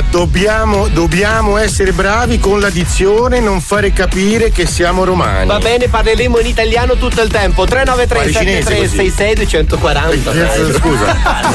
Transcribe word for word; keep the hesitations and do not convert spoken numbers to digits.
dobbiamo, dobbiamo essere bravi con la dizione, non fare capire che siamo romani. Va bene, parleremo in italiano tutto il tempo. tre nove tre sette tre sei sei due quattro zero. Scusa.